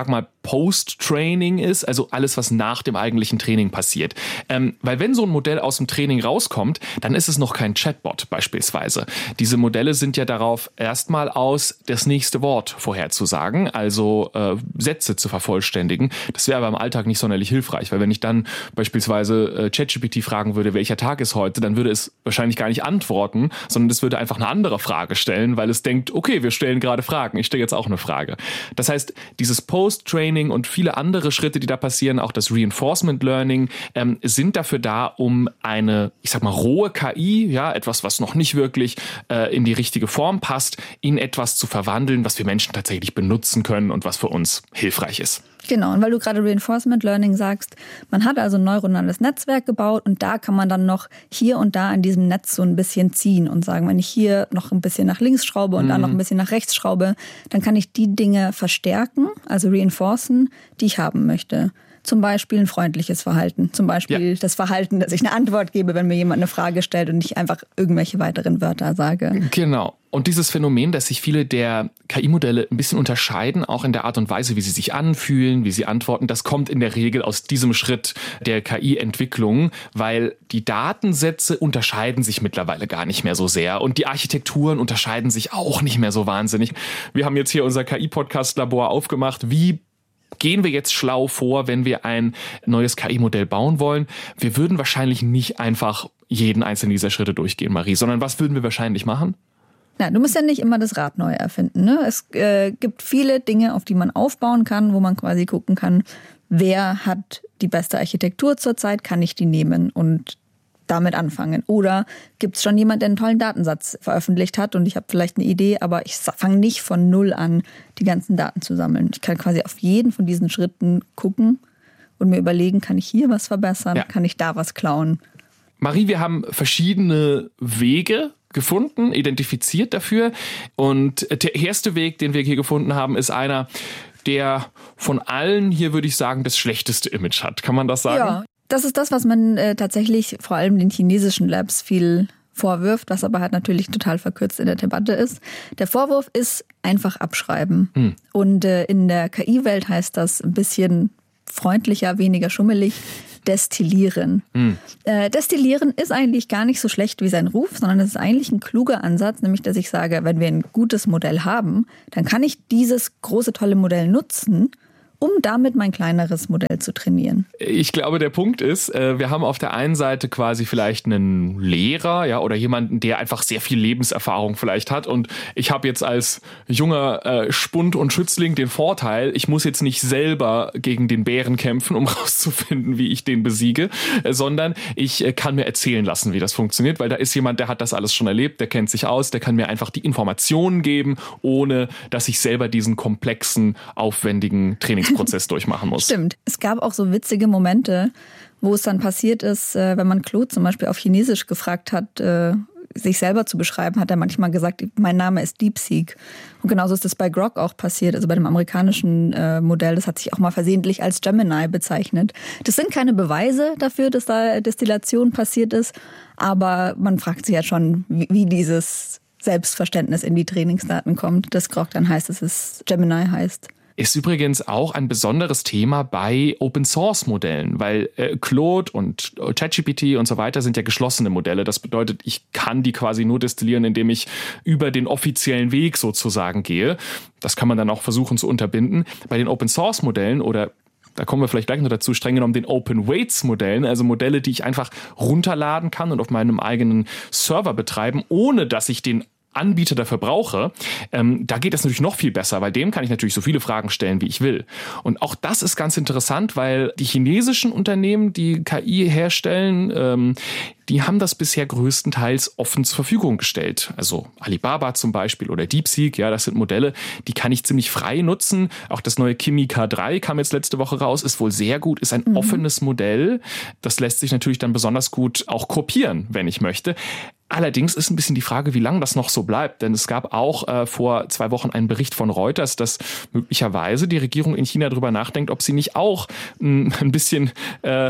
Post-Training ist, also alles, was nach dem eigentlichen Training passiert. Weil wenn so ein Modell aus dem Training rauskommt, dann ist es noch kein Chatbot beispielsweise. Diese Modelle sind ja darauf erstmal aus, das nächste Wort vorherzusagen, also Sätze zu vervollständigen. Das wäre aber im Alltag nicht sonderlich hilfreich, weil wenn ich dann beispielsweise ChatGPT fragen würde, welcher Tag ist heute, dann würde es wahrscheinlich gar nicht antworten, sondern es würde einfach eine andere Frage stellen, weil es denkt, okay, wir stellen gerade Fragen, ich stelle jetzt auch eine Frage. Das heißt, dieses Post-Training und viele andere Schritte, die da passieren, auch das Reinforcement Learning, sind dafür da, um eine, ich sag mal, rohe KI, ja, etwas, was noch nicht wirklich in die richtige Form passt, in etwas zu verwandeln, was wir Menschen tatsächlich benutzen können und was für uns hilfreich ist. Genau, und weil du gerade Reinforcement Learning sagst, man hat also ein neuronales Netzwerk gebaut und da kann man dann noch hier und da an diesem Netz so ein bisschen ziehen und sagen, wenn ich hier noch ein bisschen nach links schraube und dann noch ein bisschen nach rechts schraube, dann kann ich die Dinge verstärken, also reinforcen, die ich haben möchte. Zum Beispiel ein freundliches Verhalten, zum Beispiel das Verhalten, dass ich eine Antwort gebe, wenn mir jemand eine Frage stellt und nicht einfach irgendwelche weiteren Wörter sage. Genau. Und dieses Phänomen, dass sich viele der KI-Modelle ein bisschen unterscheiden, auch in der Art und Weise, wie sie sich anfühlen, wie sie antworten, das kommt in der Regel aus diesem Schritt der KI-Entwicklung, weil die Datensätze unterscheiden sich mittlerweile gar nicht mehr so sehr und die Architekturen unterscheiden sich auch nicht mehr so wahnsinnig. Wir haben jetzt hier unser KI-Podcast-Labor aufgemacht. Wie gehen wir jetzt schlau vor, wenn wir ein neues KI-Modell bauen wollen? Wir würden wahrscheinlich nicht einfach jeden einzelnen dieser Schritte durchgehen, Marie, sondern was würden wir wahrscheinlich machen? Ja, du musst ja nicht immer das Rad neu erfinden, ne? Es gibt viele Dinge, auf die man aufbauen kann, wo man quasi gucken kann, wer hat die beste Architektur zurzeit, kann ich die nehmen und damit anfangen. Oder gibt es schon jemand, der einen tollen Datensatz veröffentlicht hat und ich habe vielleicht eine Idee, aber ich fange nicht von null an, die ganzen Daten zu sammeln. Ich kann quasi auf jeden von diesen Schritten gucken und mir überlegen, kann ich hier was verbessern, kann ich da was klauen. Marie, wir haben verschiedene Wege gefunden, identifiziert dafür. Und der erste Weg, den wir hier gefunden haben, ist einer, der von allen hier, würde ich sagen, das schlechteste Image hat. Kann man das sagen? Ja, das ist das, was man tatsächlich vor allem den chinesischen Labs viel vorwirft, was aber halt natürlich total verkürzt in der Debatte ist. Der Vorwurf ist einfach abschreiben. Und in der KI-Welt heißt das ein bisschen freundlicher, weniger schummelig, destillieren. Destillieren ist eigentlich gar nicht so schlecht wie sein Ruf, sondern es ist eigentlich ein kluger Ansatz, nämlich dass ich sage, wenn wir ein gutes Modell haben, dann kann ich dieses große, tolle Modell nutzen, um damit mein kleineres Modell zu trainieren. Ich glaube, der Punkt ist, wir haben auf der einen Seite quasi vielleicht einen Lehrer, ja, oder jemanden, der einfach sehr viel Lebenserfahrung vielleicht hat. Und ich habe jetzt als junger Spund und Schützling den Vorteil, ich muss jetzt nicht selber gegen den Bären kämpfen, um rauszufinden, wie ich den besiege, sondern ich kann mir erzählen lassen, wie das funktioniert, weil da ist jemand, der hat das alles schon erlebt, der kennt sich aus, der kann mir einfach die Informationen geben, ohne dass ich selber diesen komplexen, aufwendigen Trainingsprozess durchmachen muss. Stimmt. Es gab auch so witzige Momente, wo es dann passiert ist, wenn man Claude zum Beispiel auf Chinesisch gefragt hat, sich selber zu beschreiben, hat er manchmal gesagt, mein Name ist DeepSeek. Und genauso ist das bei Grok auch passiert, also bei dem amerikanischen Modell. Das hat sich auch mal versehentlich als Gemini bezeichnet. Das sind keine Beweise dafür, dass da Destillation passiert ist, aber man fragt sich ja schon, wie dieses Selbstverständnis in die Trainingsdaten kommt, dass Grok dann heißt, dass es Gemini heißt. Ist übrigens auch ein besonderes Thema bei Open-Source-Modellen, weil Claude und ChatGPT und so weiter sind ja geschlossene Modelle. Das bedeutet, ich kann die quasi nur destillieren, indem ich über den offiziellen Weg sozusagen gehe. Das kann man dann auch versuchen zu unterbinden. Bei den Open-Source-Modellen oder da kommen wir vielleicht gleich noch dazu, streng genommen den Open-Weights-Modellen, also Modelle, die ich einfach runterladen kann und auf meinem eigenen Server betreiben, ohne dass ich den Anbieter dafür brauche, da geht das natürlich noch viel besser, weil dem kann ich natürlich so viele Fragen stellen, wie ich will. Und auch das ist ganz interessant, weil die chinesischen Unternehmen, die KI herstellen, die haben das bisher größtenteils offen zur Verfügung gestellt. Also Alibaba zum Beispiel oder DeepSeek, ja, das sind Modelle, die kann ich ziemlich frei nutzen. Auch das neue Kimi K3 kam jetzt letzte Woche raus, ist wohl sehr gut, ist ein offenes Modell. Das lässt sich natürlich dann besonders gut auch kopieren, wenn ich möchte. Allerdings ist ein bisschen die Frage, wie lange das noch so bleibt. Denn es gab auch vor 2 Wochen einen Bericht von Reuters, dass möglicherweise die Regierung in China darüber nachdenkt, ob sie nicht auch ein bisschen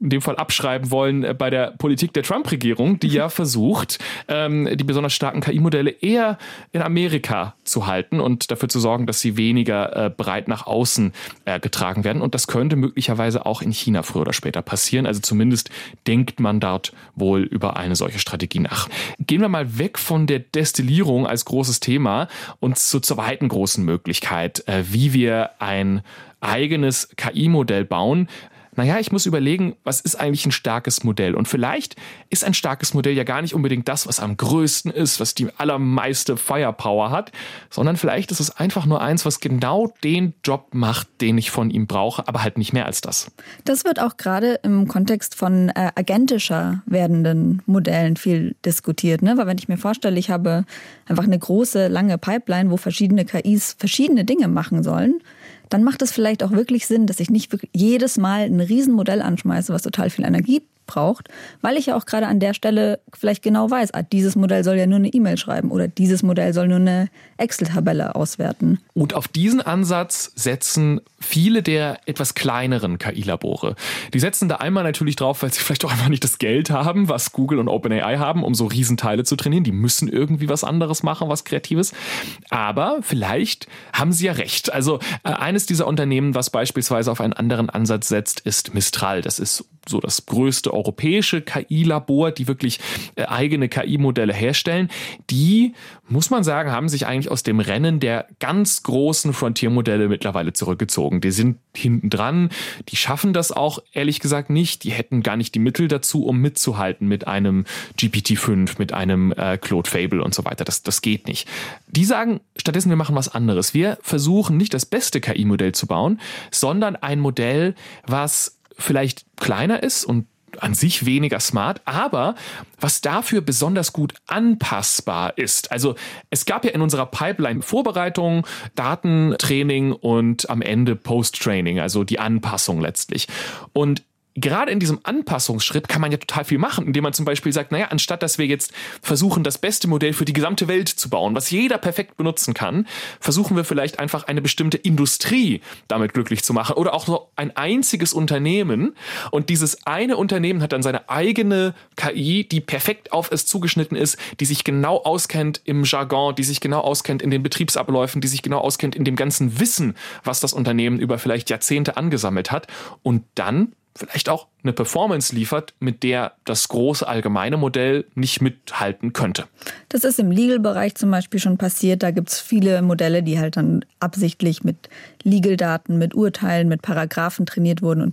in dem Fall abschreiben wollen bei der Politik der Trump-Regierung, die ja versucht, die besonders starken KI-Modelle eher in Amerika zu halten und dafür zu sorgen, dass sie weniger breit nach außen getragen werden. Und das könnte möglicherweise auch in China früher oder später passieren. Also zumindest denkt man dort wohl über eine solche Strategie nach. Gehen wir mal weg von der Destillierung als großes Thema und zur zweiten großen Möglichkeit, wie wir ein eigenes KI-Modell bauen. Naja, ich muss überlegen, was ist eigentlich ein starkes Modell? Und vielleicht ist ein starkes Modell ja gar nicht unbedingt das, was am größten ist, was die allermeiste Firepower hat, sondern vielleicht ist es einfach nur eins, was genau den Job macht, den ich von ihm brauche, aber halt nicht mehr als das. Das wird auch gerade im Kontext von agentischer werdenden Modellen viel diskutiert, ne? Weil wenn ich mir vorstelle, ich habe einfach eine große, lange Pipeline, wo verschiedene KIs verschiedene Dinge machen sollen, dann macht es vielleicht auch wirklich Sinn, dass ich nicht wirklich jedes Mal ein Riesenmodell anschmeiße, was total viel Energie braucht, weil ich ja auch gerade an der Stelle vielleicht genau weiß, dieses Modell soll ja nur eine E-Mail schreiben oder dieses Modell soll nur eine Excel-Tabelle auswerten. Und auf diesen Ansatz setzen viele der etwas kleineren KI-Labore. Die setzen da einmal natürlich drauf, weil sie vielleicht auch einfach nicht das Geld haben, was Google und OpenAI haben, um so Riesenteile zu trainieren. Die müssen irgendwie was anderes machen, was Kreatives. Aber vielleicht haben sie ja recht. Also eines dieser Unternehmen, was beispielsweise auf einen anderen Ansatz setzt, ist Mistral. Das ist so das größte europäische KI-Labor, die wirklich eigene KI-Modelle herstellen. Die, muss man sagen, haben sich eigentlich aus dem Rennen der ganz großen Frontier-Modelle mittlerweile zurückgezogen. Die sind hinten dran, die schaffen das auch ehrlich gesagt nicht. Die hätten gar nicht die Mittel dazu, um mitzuhalten mit einem GPT-5, mit einem Claude Fable und so weiter. Das geht nicht. Die sagen stattdessen, wir machen was anderes. Wir versuchen nicht das beste KI-Modell zu bauen, sondern ein Modell, was vielleicht kleiner ist und an sich weniger smart, aber was dafür besonders gut anpassbar ist. Also es gab ja in unserer Pipeline Vorbereitung, Datentraining und am Ende Post-Training, also die Anpassung letztlich. Und gerade in diesem Anpassungsschritt kann man ja total viel machen, indem man zum Beispiel sagt, naja, anstatt dass wir jetzt versuchen, das beste Modell für die gesamte Welt zu bauen, was jeder perfekt benutzen kann, versuchen wir vielleicht einfach eine bestimmte Industrie damit glücklich zu machen oder auch so ein einziges Unternehmen. Und dieses eine Unternehmen hat dann seine eigene KI, die perfekt auf es zugeschnitten ist, die sich genau auskennt im Jargon, die sich genau auskennt in den Betriebsabläufen, die sich genau auskennt in dem ganzen Wissen, was das Unternehmen über vielleicht Jahrzehnte angesammelt hat. Und dann vielleicht auch eine Performance liefert, mit der das große allgemeine Modell nicht mithalten könnte. Das ist im Legal-Bereich zum Beispiel schon passiert. Da gibt es viele Modelle, die halt dann absichtlich mit Legal-Daten, mit Urteilen, mit Paragraphen trainiert wurden und